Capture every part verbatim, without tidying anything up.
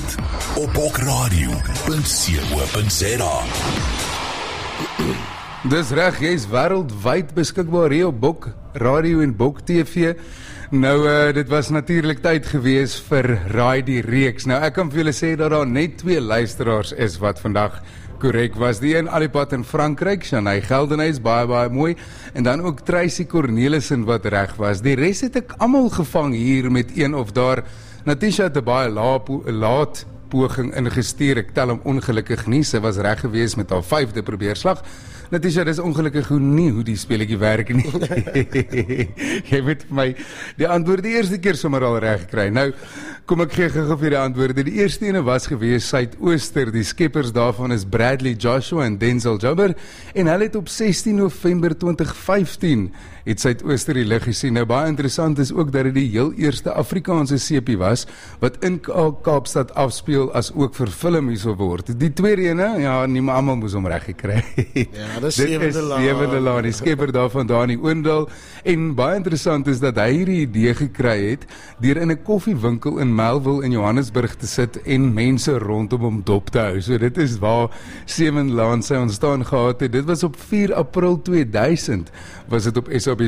Weekend op bokradio punt co punt za. Dis reg, jy is wêreldwyd beskikbaar hier op Bok Radio en Bok T V. Nou, uh, dit was natuurlik tyd gewees vir Raai die Reeks. Nou, ek kan vir julle sê dat daar net twee luisteraars is wat vandag korrek was. Die een alipad in Frankryk, Shanay Geldenhuys, baie baie mooi, en dan ook Tracy Cornelissen wat reg was. Die res het ek almal gevang hier met een of daar. Natisha het 'n baie laat, laat poging ingestuur. Ek tel hom ongelukkig nie. Sy was reg gewees met haar vyfde probeerslag. Natisha, dis ongelukkig hoe nie hoe die speletjie werk nie. Jy weet vir my die antwoord die eerste keer sommer al reg gekry. Nou, kom ek gee gou vir die antwoorde. Die eerste ene was gewees Suidooster. Die skeppers daarvan is Bradley Joshua en Denzel Jobber. En hulle het op sestien November twintig vyftien het Suidooster die lig gesien. Nou, baie interessant is ook dat dit die heel eerste Afrikaanse seepie was wat in Kaapstad afspeel as ook verfilm hierso word. Die tweede ene, ja, nie maar almal moes hom reg gekry. Ja, dis Dit is Sewende Laan, die skepper daarvan Dani Oendal. En baie interessant is dat hy hierdie idee gekry het deur in 'n koffiewinkel in Melville in Johannesburg te sit en mense rondom hom dop te hou. So dit is waar Sewende Laan sy ontstaan gehad het. Dit was op vier April tweeduisend was dit op S A B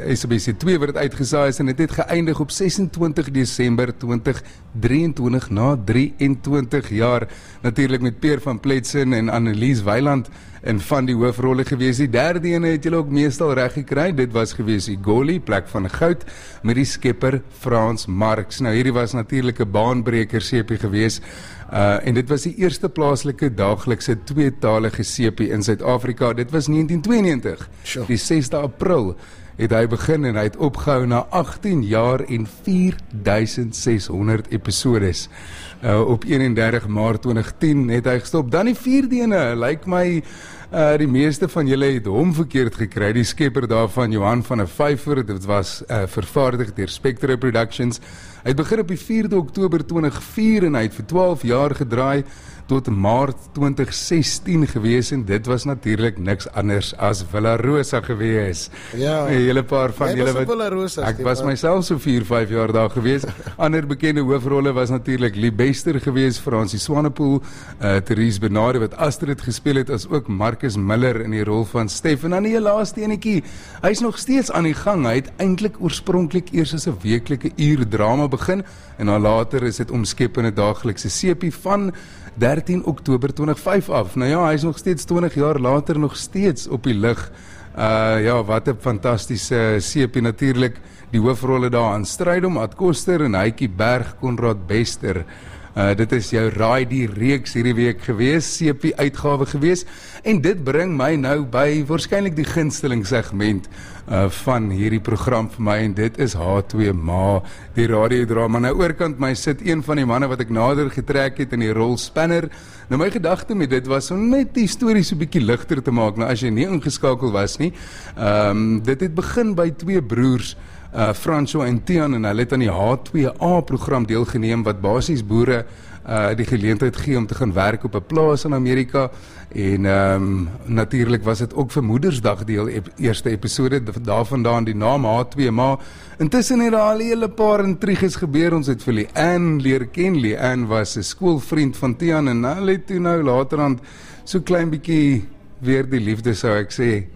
C twee wat dit uitgesaai is en dit het geëindig op sesentwintig Desember twintig drieëntwintig na drieëntwintig jaar. Natuurlik met Peer van Pletsen en Annelies Weiland en van die hoofrolle gewees. Die derde ene het julle ook meestal reg gekry. Dit was gewees die Goli, plek van goud, met die skepper Frans Marx. Nou hierdie was natuurlik 'n baanbreker seepie gewees. Uh, en dit was die eerste plaaslike daaglikse tweetalige seepie in Suid-Afrika. Dit was negentien tweeënnegentig. Sure. Die sesde April het hy begin en hy het opgehou na agttien jaar en vier duisend ses honderd episodes. Uh, op eenendertig Maart twintig tien het hy gestop. Dan die vierde ene, lyk my uh, die meeste van julle het hom verkeerd gekry. Die skepper daarvan, Johan van der Vyver, dit was uh, vervaardig deur Spectre Productions. Hy het begin op die vierde Oktober twintig vier en hy het vir twaalf jaar gedraai tot Maart twintig sestien gewees en dit was natuurlik niks anders as Villa Rosa gewees. Ja. 'n Hele paar van julle wat Villa Rosa, ek was myself so vier, vyf jaar daar gewees. Ander bekende hoofrolle was natuurlik Lee Bester gewees, Francie Swanepoel, uh, Therese Bernard wat Astrid gespeel het, as ook Marcus Miller in die rol van Stef. En dan die laaste enetjie, hy's nog steeds aan die gang. Hy het eintlik oorspronklik eers as 'n weeklike uur drama begin en dan later is dit omskep in 'n daaglikse seepie van dertien Oktober twintig vyf af. Nou ja, hy is nog steeds twintig jaar later nog steeds op die lig. Uh, ja, wat 'n fantastiese seepie natuurlik. Die hoofrolle daar aan Strydom, Ad Koster en Heitjie Berg, Konrad Bester. Uh, dit is jou Raai die Reeks hierdie week gewees, seepie uitgawe gewees. En dit bring my nou by waarskynlik die gunsteling segment uh, van hierdie program vir my en dit is H twee Ma, die radiodrama. Nou oorkant my sit een van die manne wat ek nader getrek het in die rol Spanner. Nou my gedagte met dit was om net die storie so bietjie ligter te maak. Nou as jy nie ingeskakel was nie, um, dit het begin by twee broers, Uh, François en Tian, en hulle het aan die H twee A program deelgeneem wat basies boere uh, die geleentheid gee om te gaan werk op 'n plaas in Amerika en um, natuurlik was dit ook vir Moedersdag die ep eerste episode, daarvandaan die naam H twee Ma. Intussen het daar al 'n hele paar intriges gebeur. Ons het vir Leanne leer ken. Leanne was 'n skoolvriend van Tian en hulle het toe nou laterand so klein bietjie weer die liefde sou ek sê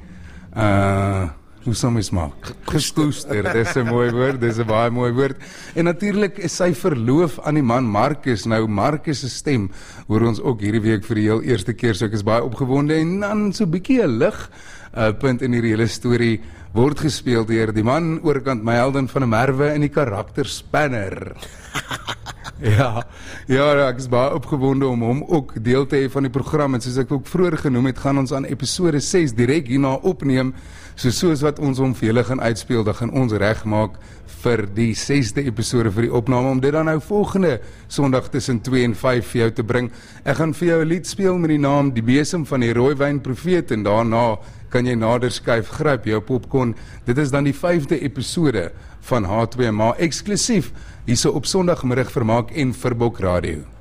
uh, hoe sal mens maak? Gekoester, dis 'n mooi woord, dis 'n baie mooi woord. En natuurlik is sy verloof aan die man Marcus. Nou Marcus se stem hoor ons ook hierdie week vir die heel eerste keer, so ek is baie opgewonde en dan so 'n bietjie 'n lig uh, punt in hierdie hele storie word gespeel deur die man oorkant my Helden van der Merwe in die karakter Spanner. Ja, ja, ek is baie opgewonde om hom ook deel te hê van die program en soos ek ook vroeër genoem het, gaan ons aan episode ses direk hierna opneem. So soos wat ons hom vir julle gaan uitspeel, dan gaan ons regmaak vir die sesde episode vir die opname, om dit dan nou volgende Sondag tussen twee en vyf vir jou te bring. Ek gaan vir jou 'n lied speel met die naam Die Besem van die Rooiwyn Profeet en daarna kan jy nader skuif, gryp jou popcorn. Dit is dan die vyfde episode van H twee Ma eksklusief hierso op Sondagmiddag vermaak en vir Bok Radio.